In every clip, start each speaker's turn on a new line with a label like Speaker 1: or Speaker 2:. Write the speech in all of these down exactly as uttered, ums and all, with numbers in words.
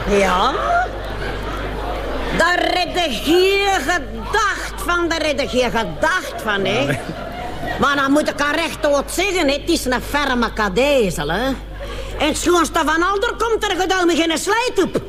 Speaker 1: Ja? Daar redde je gedacht van, daar redde je gedacht van, hè? Maar dan moet ik aan recht zeggen, hè? Het is een ferme kadezel, hè? En het schoonste van al, er komt er gedouwd geen slijt op.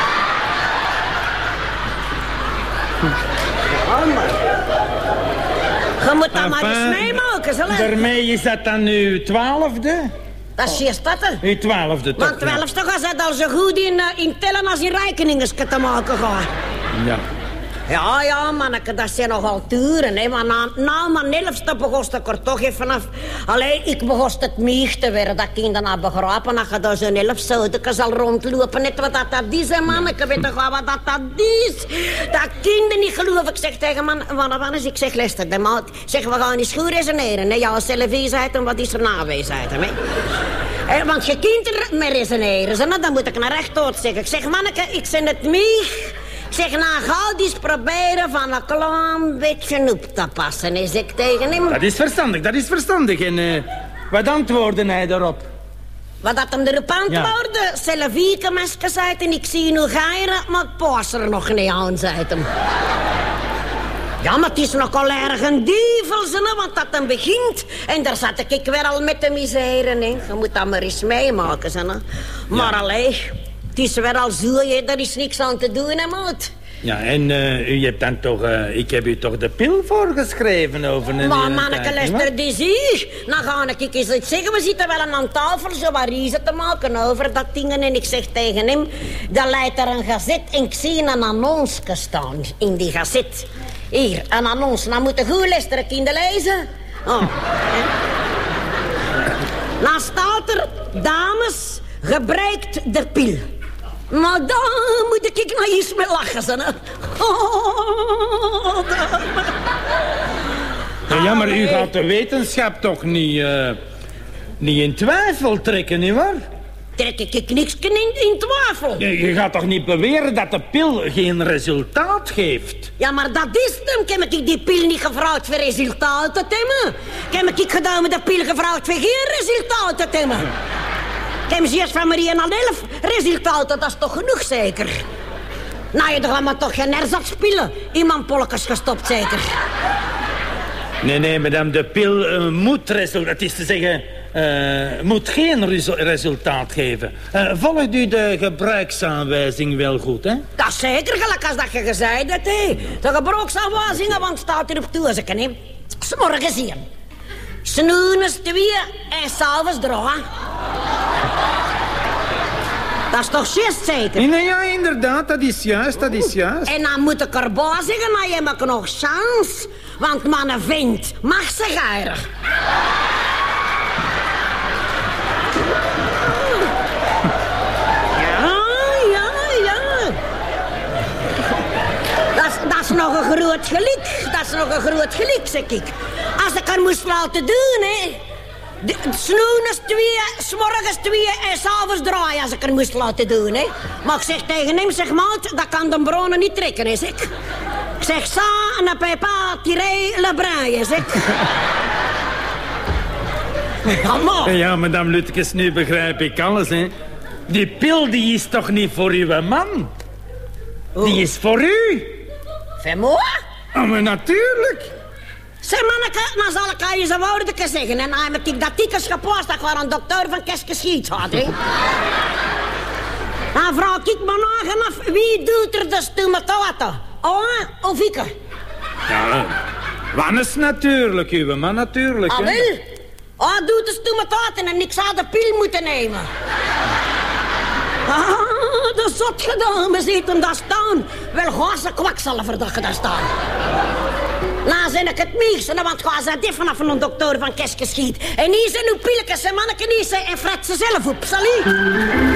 Speaker 1: Je moet dat maar eens meemaken, zal hè?
Speaker 2: Daarmee is dat dan uw twaalfde?
Speaker 1: Dat is juist dat, hè?
Speaker 2: Uw twaalfde, toch?
Speaker 1: Want twaalfde gaat het al zo goed in, uh, in tellen als in rekeningen te maken gaan.
Speaker 2: Ja.
Speaker 1: Ja, ja, manneke, dat zijn nogal turen, hè. Maar na, na mijn elfste begon ik er toch even af. Alleen, ik begon het meeg te worden, dat kinderen naar begrijpen. Dat je daar zo'n elf zoutje zal rondlopen. Net wat dat, dat is, hè, manneke. Weet je wel wat dat, dat is? Dat kinderen niet geloven. Ik zeg tegen man, wat, wat is? Ik zeg, luister, de maat. Zeg, we gaan eens goed resoneren, hè. Jouw zelfweesheid en wat is er naweesheid, hè. Eh, want je kunt er met resoneren, dan moet ik naar rechtdoor zeggen. Ik zeg, manneke, ik zend het meeg. Ik zeg, nou, ga eens proberen van een klein beetje op te passen, is ik tegen hem.
Speaker 2: Dat is verstandig, dat is verstandig. En uh, wat antwoordde hij daarop?
Speaker 1: Wat dat hem erop antwoordde? Ja. Zelf wieke mesken, zei en ik zie nu geiren, maar het pas er nog niet aan, zei hem. Ja, maar het is nogal erg een dievel, want dat hem begint. En daar zat ik weer al met de misère, hè. Je moet dat maar eens meemaken, hè. Maar ja. Allee... Het is wel al zo, hè. Daar is niks aan te doen, hè, maat.
Speaker 2: Ja, en uh, u hebt dan toch... Uh, ik heb u toch de pil voorgeschreven over een...
Speaker 1: Maar manneke, luister, die zie. Dan ga ik eens iets zeggen. We zitten wel aan tafel zo wat riezen te maken over dat ding. En ik zeg tegen hem... Dan leidt er een gazet en ik zie een annonce staan in die gazet. Hier, een annonce. Dan moet je goed luisteren, kinderen lezen. Oh, hè. Dan staat er... Dames, gebruikt de pil. Maar dan moet ik nou eens mee lachen, hè. Oh,
Speaker 2: ja, ja, maar u gaat de wetenschap toch niet, uh, niet in twijfel trekken, nietwaar?
Speaker 1: Trek ik niks in, in twijfel?
Speaker 2: Je, je gaat toch niet beweren dat de pil geen resultaat geeft?
Speaker 1: Ja, maar dat is hem. Ik heb ik die pil niet gevraagd voor resultaten te hebben. Ik heb ik gedaan met de pil gevraagd voor geen resultaten te hebben. Ik heb ze eerst van Marie en elf resultaten, dat is toch genoeg, zeker? Nou, je gaat maar toch geen erzatspillen in mijn polletjes gestopt, zeker?
Speaker 2: Nee, nee, madame, de pil uh, moet resultaat, dat is te zeggen, uh, moet geen resu resultaat geven. Uh, volgt u de gebruiksaanwijzing wel goed, hè?
Speaker 1: Dat is zeker, gelijk als dat je gezegd hebt, hè. De gebruiksaanwijzingen, want staat hier op toe, als ik hè. S'morgens hier. Snoenes twee en s'avonds drie. Dat is toch juist zeker?
Speaker 2: Nee, ja, inderdaad, dat is juist, dat is juist.
Speaker 1: En dan moet ik erbij zeggen, maar je hebt nog kans. Want mannen vindt, mag ze geiren. Ja, ja, ja. Dat is, dat is nog een groot geluk. Dat is nog een groot geluk, zeg ik. Als ik er moest laten doen, hè. Snoenes twee, s'morgens twee en s'avonds drie als ik er moest laten doen, hè. Maar ik zeg tegen hem, zeg maat, dat kan de bronnen niet trekken, hè, zeg. Ik zeg, sa, en papa, tiré, le braille, zeg. Ja,
Speaker 2: ja, madame Lutkes, nu begrijp ik alles, hè. Die pil, die is toch niet voor uw man? Oh. Die is voor u.
Speaker 1: Voor moi?
Speaker 2: Oh, maar natuurlijk.
Speaker 1: Zeg, manneke, dan zal ik aan je zijn woorden zeggen. En dan heb ik dat tikkers gepost dat ik waar een dokter van Keske Schiet had, hè. Dan vraag ik me nagaan af, wie doet er de stomatoten? Oh, of ik?
Speaker 2: Ja, Wannes natuurlijk, uw man natuurlijk.
Speaker 1: Ah, wel? Oh, doet de stomatoten en ik zou de pil moeten nemen. Ah, dat is zot gedaan, we ziet hem daar staan. Wel, gaan ze kwakzalver dat je daar staan. Nou, zijn ik het meeste, want gaan ze dit vanaf een dokter van Keske Schiet. En hier zijn uw pilletjes en manneken, hier zijn en fret ze zelf op, salie.